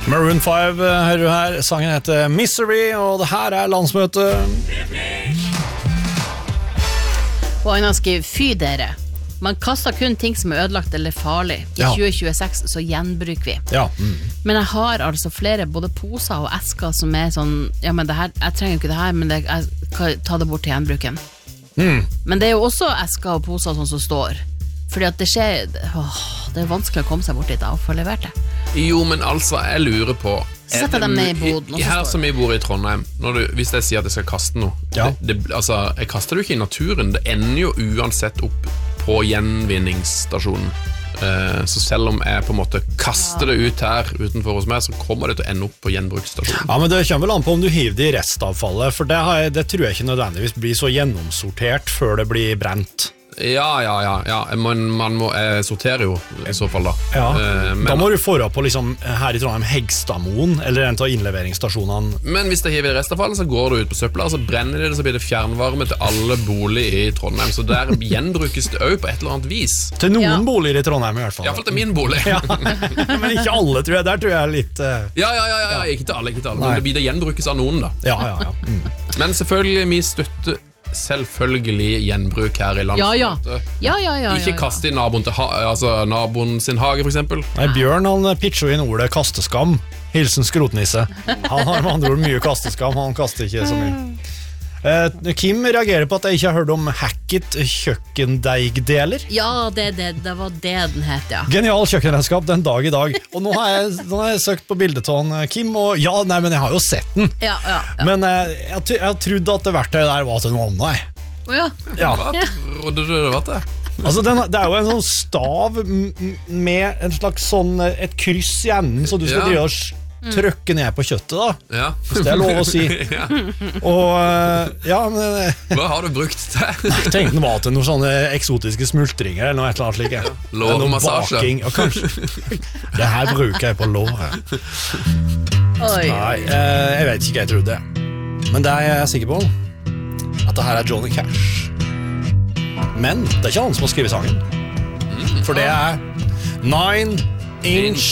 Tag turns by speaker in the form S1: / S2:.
S1: Maroon 5 hører du her. Sangen heter Misery, og det her landsmøte.
S2: Og han har skrevet, fy dere. Man kaster kun ting som ødelagt eller farlig. I 2026 så gjenbruker vi.
S1: Ja.
S2: Men jeg har altså flere både poser og esker som sånn, ja, men det her, jeg trenger ikke det her, men jeg kan ta det bort til gjenbruken. Men det jo også esker og poser sånn som står. Fordi at det skjer, det vanskelig å komme seg bort dit og få levert det.
S3: Jo, men altså, jeg lurer på
S2: Setter dem ned i boden.
S3: Her som vi bor i Trondheim, hvis jeg sier at jeg skal kaste noe altså, jeg kaster det jo ikke i naturen. Det ender jo uansett opp på gjenvinningsstasjonen. Så selv om jeg på en måte kaster det ut her utenfor hos meg, så kommer det til å ende opp på gjenbruksstasjonen.
S1: Ja, men det kommer vel an på om du hiver det i restavfallet, for det tror jeg ikke nødvendigvis blir så gjennomsortert før det blir brent.
S3: Ja, man må sortere jo i så fall da.
S1: Da må du forra på liksom, her i Trondheim Hegstadmoen, eller en av innleveringsstasjonene.
S3: Men hvis det hiver i restavfallet, så går det ut på søpla, så brenner det, så blir det fjernvarme til alle boliger i Trondheim, så der gjenbrukes det også på et eller annet vis.
S1: Til noen boliger i Trondheim i hvert fall.
S3: I hvert fall til min bolig.
S1: Men ikke alle, tror jeg. Der tror jeg litt...
S3: Ja, ikke til alle. Men det blir det gjenbrukes av noen da.
S1: Ja.
S3: Men selvfølgelig, vi støtter selvfølgelig gjenbruk her i landsmøtet.
S2: Ja.
S3: Ikke kaste i naboen sin hage, for eksempel.
S1: Nei, Bjørn, han pitcher inn ordet kasteskam. Hilsen skrotnisse. Han har med andre ord mye kasteskam, han kaster ikke så mye. Kim reagerer på at jeg ikke har hørt om Hackett kjøkkendeigdeler.
S2: Ja, det var det den het, ja.
S1: Genial kjøkkenredskap den dag i dag. Og nå har jeg søkt på bildeton Kim, og men jeg har jo sett den.
S2: Ja.
S1: Men jeg trodde at det verktøyet der var til noe annet.
S3: Hva trodde du det var til?
S1: Altså, det er jo en sånn stav med en slags sånn, et kryss i enden, så du skal drive og trykke ned på kjøttet da. Hvis det er lov å si. Og men
S3: hva har du brukt til?
S1: Jeg tenkte det var til noen sånne eksotiske smultringer eller noe et eller annet slik.
S3: Lårmassasje.
S1: Det her bruker jeg på låret. Nei, jeg vet ikke, jeg trodde det. Men det er jeg sikker på at det her er Johnny Cash. Men det er ikke han som har skrevet sangen. For det er 9 Inch